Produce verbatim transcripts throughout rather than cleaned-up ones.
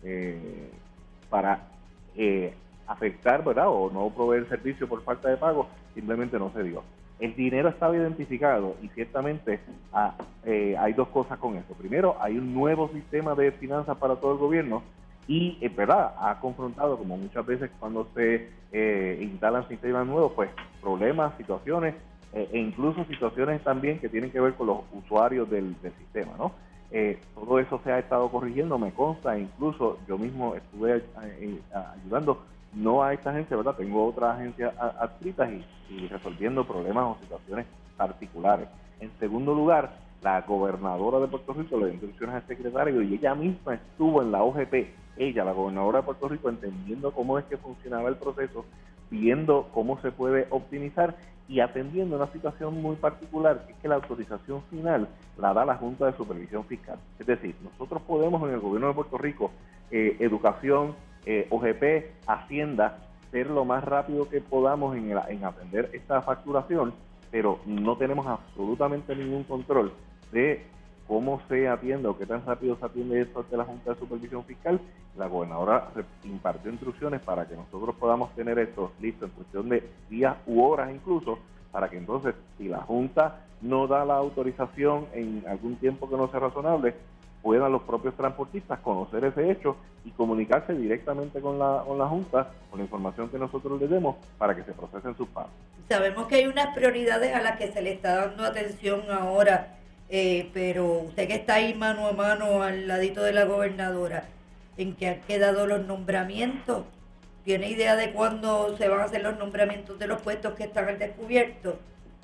eh, para eh, afectar, ¿verdad?, o no proveer servicio por falta de pago, simplemente no se dio. El dinero estaba identificado y ciertamente ah, eh, hay dos cosas con eso. Primero, hay un nuevo sistema de finanzas para todo el gobierno y, es verdad, ha confrontado, como muchas veces cuando se eh, instalan sistemas nuevos, pues problemas, situaciones eh, e incluso situaciones también que tienen que ver con los usuarios del, del sistema, ¿no? Eh, todo eso se ha estado corrigiendo, me consta, incluso yo mismo estuve eh, ayudando, no a esta agencia, ¿verdad? Tengo otras agencias adscritas y, y resolviendo problemas o situaciones particulares. En segundo lugar, la gobernadora de Puerto Rico le dio instrucciones al secretario y ella misma estuvo en la O G P, ella, la gobernadora de Puerto Rico, entendiendo cómo es que funcionaba el proceso, viendo cómo se puede optimizar y atendiendo una situación muy particular, que es que la autorización final la da la Junta de Supervisión Fiscal. Es decir, nosotros podemos en el gobierno de Puerto Rico, eh, educación, eh, O G P, Hacienda, ser lo más rápido que podamos en, el, en atender esta facturación, pero no tenemos absolutamente ningún control de cómo se atiende o qué tan rápido se atiende esto ante la Junta de Supervisión Fiscal. La gobernadora impartió instrucciones para que nosotros podamos tener esto listo en cuestión de días u horas incluso, para que entonces, si la Junta no da la autorización en algún tiempo que no sea razonable, puedan los propios transportistas conocer ese hecho y comunicarse directamente con la, con la Junta, con la información que nosotros les demos, para que se procesen sus pagos. Sabemos que hay unas prioridades a las que se le está dando atención ahora, eh, pero usted que está ahí mano a mano al ladito de la gobernadora, ¿en qué han quedado los nombramientos? ¿Tiene idea de cuándo se van a hacer los nombramientos de los puestos que están al descubierto?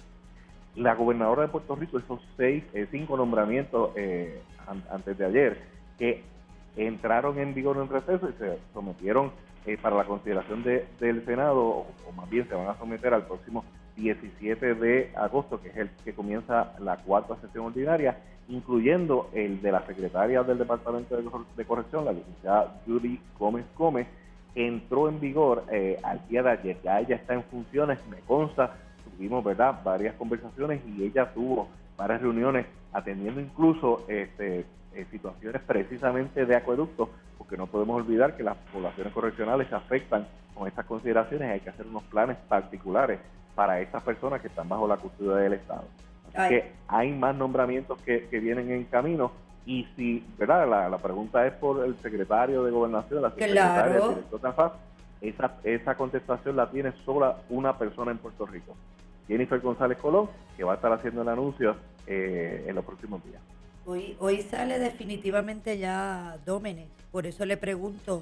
La gobernadora de Puerto Rico hizo seis, eh, cinco nombramientos eh, an, antes de ayer, que entraron en vigor en receso y se sometieron eh, para la consideración de, del Senado, o, o más bien se van a someter al próximo diecisiete de agosto, que es el que comienza la cuarta sesión ordinaria, incluyendo el de la secretaria del Departamento de, de Corrección, la licenciada Judy Gómez Gómez, que entró en vigor eh, al día de ayer. Ya ella está en funciones, me consta, tuvimos, ¿verdad?, varias conversaciones y ella tuvo varias reuniones atendiendo incluso este, eh, situaciones precisamente de acueductos, porque no podemos olvidar que las poblaciones correccionales se afectan con estas consideraciones y hay que hacer unos planes particulares para estas personas que están bajo la custodia del Estado. Así Ay. que hay más nombramientos que, que vienen en camino y si, ¿verdad?, la, la pregunta es por el secretario de Gobernación, la secretaria, claro, el director de ANFAS, esa, esa contestación la tiene sola una persona en Puerto Rico, Jennifer González Colón, que va a estar haciendo el anuncio eh, en los próximos días. Hoy, hoy sale definitivamente ya Dómenes, por eso le pregunto.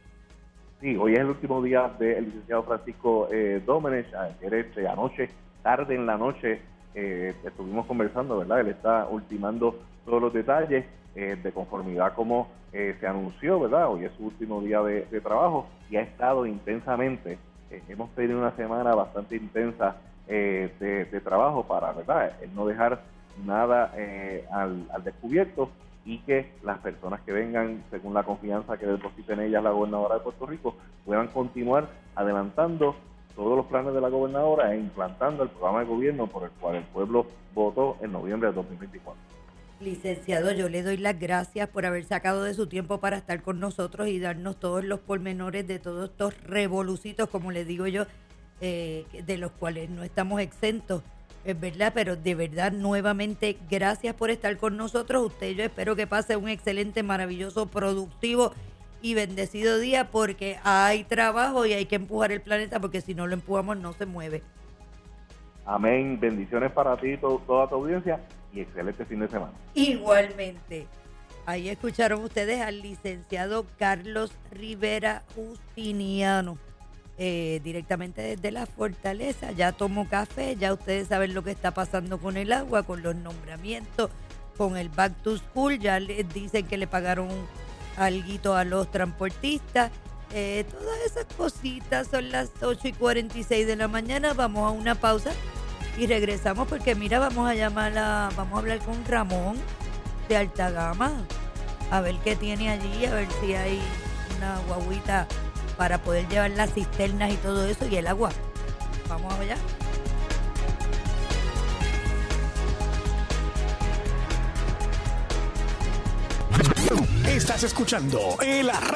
Sí, hoy es el último día del licenciado Francisco eh, Dómenes. Ayer, este, anoche, tarde en la noche, eh, estuvimos conversando, ¿verdad? Él está ultimando todos los detalles eh, de conformidad como eh, se anunció, ¿verdad? Hoy es su último día de, de trabajo y ha estado intensamente. Eh, hemos tenido una semana bastante intensa eh, de, de trabajo para, ¿verdad?, el no dejar nada eh, al, al descubierto y que las personas que vengan, según la confianza que deposita en ellas la gobernadora de Puerto Rico, puedan continuar adelantando todos los planes de la gobernadora e implantando el programa de gobierno por el cual el pueblo votó en noviembre de dos mil veinticuatro. Licenciado, yo le doy las gracias por haber sacado de su tiempo para estar con nosotros y darnos todos los pormenores de todos estos revolucitos, como le digo yo, eh, de los cuales no estamos exentos. Es verdad, pero de verdad, nuevamente, gracias por estar con nosotros. Usted, yo espero que pase un excelente, maravilloso, productivo y bendecido día, porque hay trabajo y hay que empujar el planeta, porque si no lo empujamos no se mueve. Amén. Bendiciones para ti y to- toda tu audiencia y excelente fin de semana. Igualmente. Ahí escucharon ustedes al licenciado Carlos Rivera Justiniano. Eh, directamente desde la Fortaleza. Ya tomó café, ya ustedes saben lo que está pasando con el agua, con los nombramientos, con el back to school, ya les dicen que le pagaron alguito a los transportistas, eh, todas esas cositas. Son las ocho y cuarenta y seis de la mañana, vamos a una pausa y regresamos porque mira, vamos a llamar a, vamos a hablar con Ramón de Alta Gama, a ver qué tiene allí, a ver si hay una guaguita para poder llevar las cisternas y todo eso y el agua. Vamos allá. Estás escuchando El Arranque